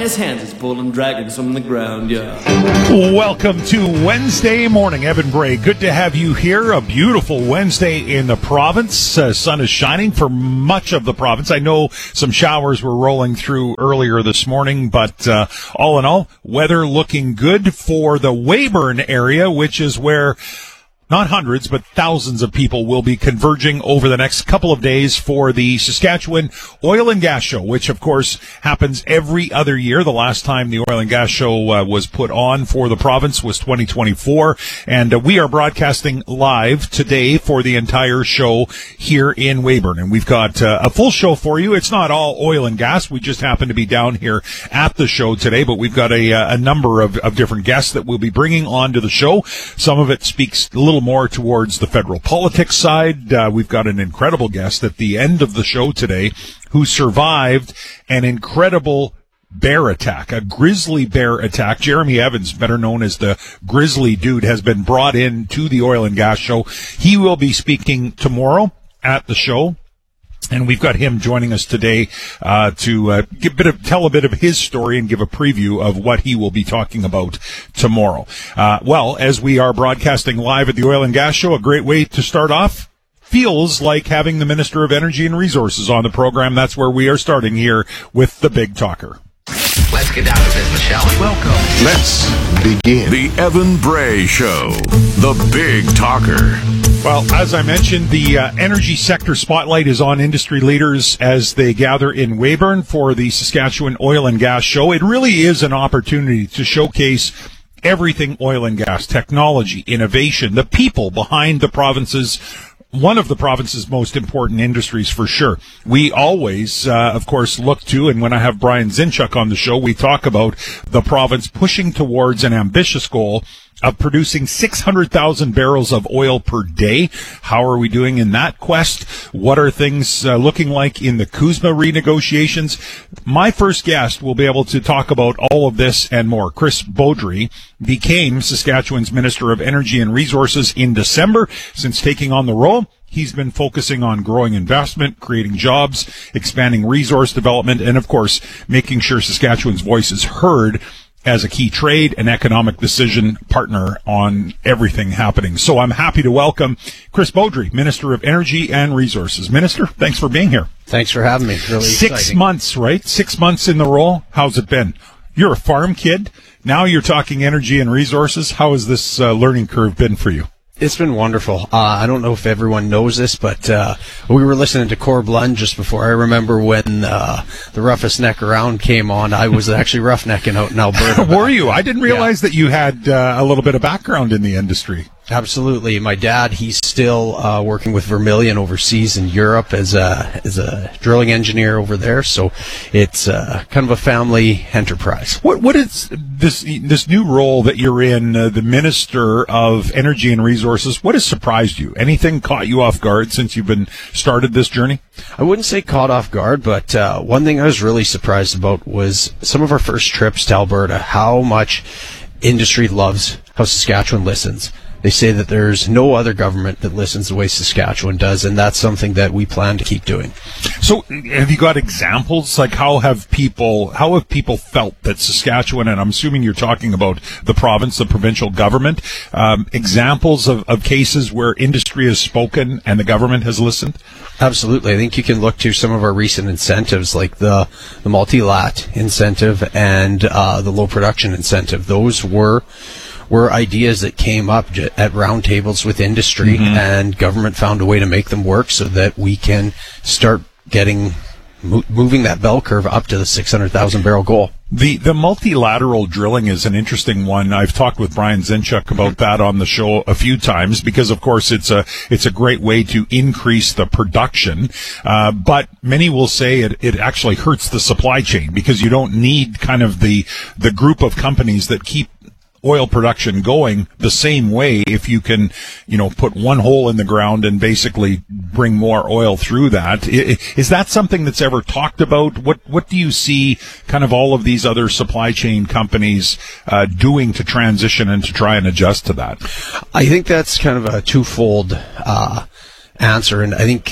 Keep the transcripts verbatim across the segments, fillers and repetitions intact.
his hands, he's pulling dragons from the ground, yeah. Welcome to Wednesday morning. Evan Bray, good to have you here. A beautiful Wednesday in the province. Uh, sun is shining for much of the province. I know some showers were rolling through earlier this morning, but uh, all in all, weather looking good for the Weyburn area, which is where not hundreds, but thousands of people will be converging over the next couple of days for the Saskatchewan Oil and Gas Show, which, of course, happens every other year. The last time the Oil and Gas Show uh, was put on for the province was twenty twenty-four, and uh, we are broadcasting live today for the entire show here in Weyburn, and we've got uh, a full show for you. It's not all oil and gas. We just happen to be down here at the show today, but we've got a, a number of, of different guests that we'll be bringing onto the show. Some of it speaks a little more towards the federal politics side. Uh, we've got an incredible guest at the end of the show today who survived an incredible bear attack, a grizzly bear attack. Jeremy Evans, better known as the Grizzly Dude, has been brought in to the Oil and Gas Show. He will be speaking tomorrow at the show. And we've got him joining us today uh, to uh, give a bit of, tell a bit of his story and give a preview of what he will be talking about tomorrow. Uh, well, as we are broadcasting live at the Oil and Gas Show, a great way to start off feels like having the Minister of Energy and Resources on the program. That's where we are starting here with the Big Talker. Let's get down to business, shall we? Welcome. Let's begin. The Evan Bray Show, the Big Talker. Well, as I mentioned, the uh, energy sector spotlight is on industry leaders as they gather in Weyburn for the Saskatchewan Oil and Gas Show. It really is an opportunity to showcase everything oil and gas, technology, innovation, the people behind the province's one of the province's most important industries for sure. We always, uh, of course, look to, and when I have Brian Zinchuk on the show, we talk about the province pushing towards an ambitious goal of producing six hundred thousand barrels of oil per day. How are we doing in that quest? What are things uh, looking like in the CUSMA renegotiations? My first guest will be able to talk about all of this and more. Chris Beaudry became Saskatchewan's Minister of Energy and Resources in December. Since taking on the role, he's been focusing on growing investment, creating jobs, expanding resource development, and, of course, making sure Saskatchewan's voice is heard as a key trade and economic decision partner on everything happening. So I'm happy to welcome Chris Beaudry, Minister of Energy and Resources. Minister, thanks for being here. Thanks for having me. Really Six exciting. months, right? Six months in the role. How's it been? You're a farm kid. Now you're talking energy and resources. How has this uh, learning curve been for you? It's been wonderful. Uh, I don't know if everyone knows this, but uh, we were listening to Corb Lund just before. I remember when uh, the Roughest Neck Around came on, I was actually roughnecking out in Alberta. Were you? I didn't realize yeah. that you had uh, a little bit of background in the industry. Absolutely. My dad, he's still uh, working with Vermilion overseas in Europe as a as a drilling engineer over there. So it's uh, kind of a family enterprise. What what is this this new role that you're in, uh, the Minister of Energy and Resources? What has surprised you? Anything caught you off guard since you've been started this journey? I wouldn't say caught off guard, but uh, one thing I was really surprised about was some of our first trips to Alberta. How much industry loves how Saskatchewan listens. They say that there's no other government that listens the way Saskatchewan does, and that's something that we plan to keep doing. So have you got examples? Like how have people how have people felt that Saskatchewan, and I'm assuming you're talking about the province, the provincial government, um, examples of, of cases where industry has spoken and the government has listened? Absolutely. I think you can look to some of our recent incentives like the, the multi-lat incentive and uh, the low production incentive. Those were were ideas that came up at roundtables with industry, mm-hmm. and government found a way to make them work so that we can start getting mo- moving that bell curve up to the six hundred thousand barrel goal. The the multilateral drilling is an interesting one. I've talked with Brian Zinchuk about that on the show a few times because, of course, it's a it's a great way to increase the production. Uh, but many will say it, it actually hurts the supply chain because you don't need kind of the the group of companies that keep oil production going the same way if you can, you know, put one hole in the ground and basically bring more oil through that. Is that something that's ever talked about? What what do you see kind of all of these other supply chain companies uh, doing to transition and to try and adjust to that? I think that's kind of a twofold uh, answer, and I think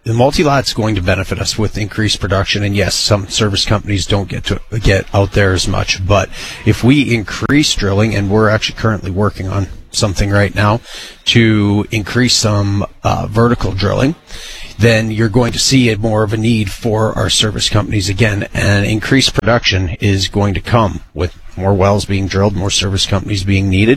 the multi-lat's going to benefit us with increased production, and yes, some service companies don't get to get out there as much, but if we increase drilling, and we're actually currently working on something right now to increase some uh, vertical drilling, then you're going to see a more of a need for our service companies again, and increased production is going to come with more wells being drilled, more service companies being needed,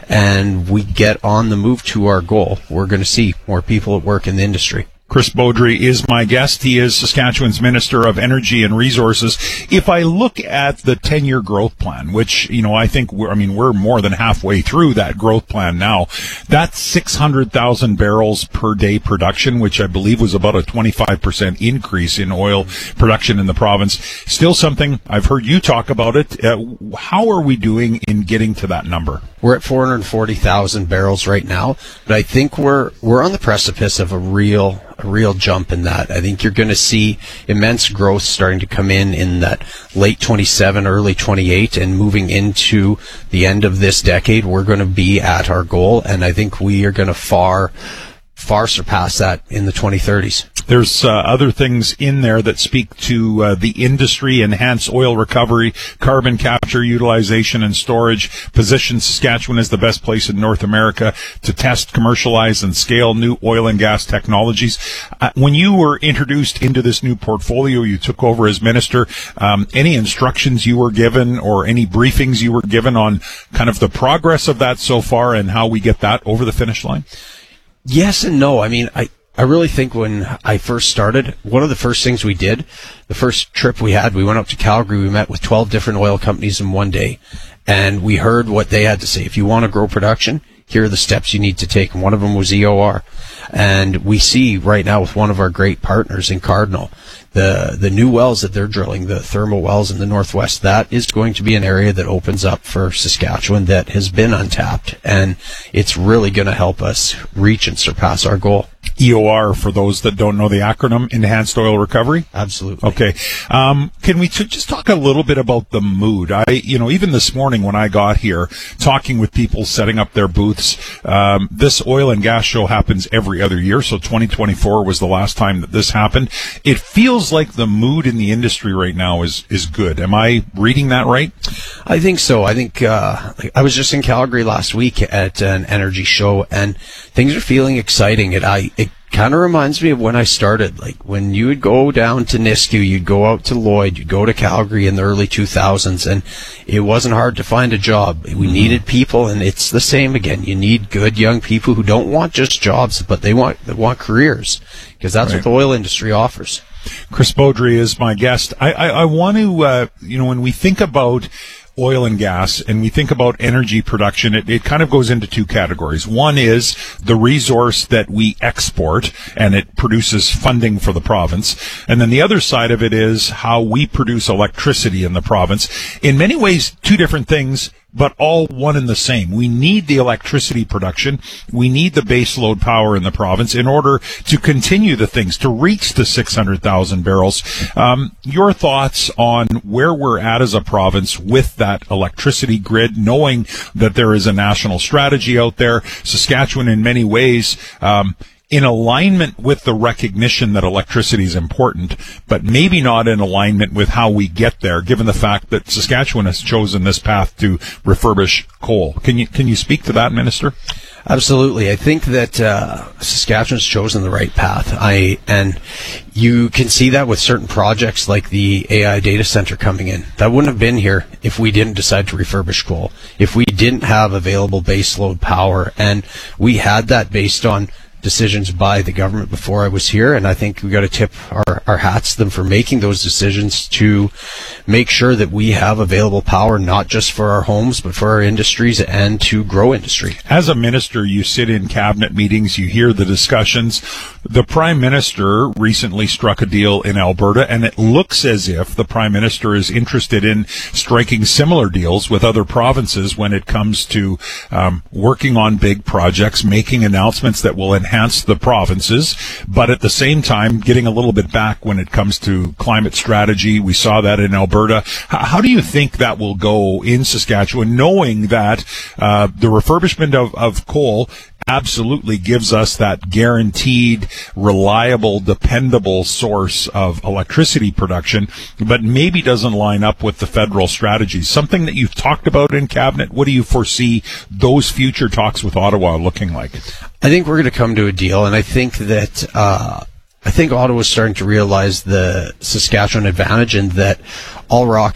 and we get on the move to our goal. We're going to see more people at work in the industry. Chris Beaudry is my guest. He is Saskatchewan's Minister of Energy and Resources. If I look at the ten-year growth plan, which, you know, I think we're, I mean, we're more than halfway through that growth plan now, that's six hundred thousand barrels per day production, which I believe was about a twenty-five percent increase in oil production in the province. Still something, I've heard you talk about it. Uh, how are we doing in getting to that number? We're at four hundred forty thousand barrels right now, but I think we're we're on the precipice of a real a real jump in that. I think you're going to see immense growth starting to come in in that late twenty-seven, early twenty-eight, and moving into the end of this decade, we're going to be at our goal, and I think we are going to far, far surpass that in the twenty thirties. There's uh, other things in there that speak to uh, the industry, enhanced oil recovery, carbon capture, utilization, and storage, position Saskatchewan as the best place in North America to test, commercialize, and scale new oil and gas technologies. Uh, when you were introduced into this new portfolio, you took over as minister, um, any instructions you were given or any briefings you were given on kind of the progress of that so far and how we get that over the finish line? Yes and no. I mean, I... I really think when I first started, one of the first things we did, the first trip we had, we went up to Calgary, we met with twelve different oil companies in one day, and we heard what they had to say. If you want to grow production, here are the steps you need to take, and one of them was E O R. And we see right now with one of our great partners in Cardinal, the the new wells that they're drilling, the thermal wells in the northwest, that is going to be an area that opens up for Saskatchewan that has been untapped, and it's really going to help us reach and surpass our goal. E O R, for those that don't know the acronym, Enhanced Oil Recovery? Absolutely. Okay. Um, can we t- just talk a little bit about the mood? I, you know, even this morning when I got here, talking with people setting up their booths, um, this oil and gas show happens every other year, so twenty twenty-four was the last time that this happened. It feels like the mood in the industry right now is, is good. Am I reading that right? I think so. I think, uh, I was just in Calgary last week at an energy show, and things are feeling exciting. It, I, it kind of reminds me of when I started. Like when you would go down to Nisku, you'd go out to Lloyd, you'd go to Calgary in the early two thousands, and it wasn't hard to find a job. We mm-hmm. needed people, and it's the same again. You need good young people who don't want just jobs, but they want they want careers, because that's right. what the oil industry offers. Chris Beaudry is my guest. I, I, I want to, uh, you know, when we think about oil and gas and we think about energy production, it, it kind of goes into two categories. One is the resource that we export, and it produces funding for the province. And then the other side of it is how we produce electricity in the province. In many ways, two different things, but all one and the same. We need the electricity production. We need the base load power in the province in order to continue the things, to reach the six hundred thousand barrels. Um, your thoughts on where we're at as a province with that electricity grid, knowing that there is a national strategy out there. Saskatchewan, in many ways, um, in alignment with the recognition that electricity is important, but maybe not in alignment with how we get there, given the fact that Saskatchewan has chosen this path to refurbish coal. Can you can you speak to that, Minister? Absolutely. I think that uh, Saskatchewan's chosen the right path. I and you can see that with certain projects like the A I data center coming in. That wouldn't have been here if we didn't decide to refurbish coal, if we didn't have available baseload power, and we had that based on decisions by the government before I was here, and I think we got to tip our, our hats to them for making those decisions to make sure that we have available power, not just for our homes, but for our industries and to grow industry. As a minister, you sit in cabinet meetings, you hear the discussions. The Prime Minister recently struck a deal in Alberta, and it looks as if the Prime Minister is interested in striking similar deals with other provinces when it comes to um, working on big projects, making announcements that will enhance enhance the provinces, but at the same time getting a little bit back when it comes to climate strategy. We saw that in Alberta. H- how do you think that will go in Saskatchewan, knowing that uh, the refurbishment of, of coal absolutely gives us that guaranteed, reliable, dependable source of electricity production, but maybe doesn't line up with the federal strategies. Something that you've talked about in cabinet. What do you foresee those future talks with Ottawa looking like? I think we're going to come to a deal, and I think that uh, I think Ottawa's starting to realize the Saskatchewan advantage, and that All Rock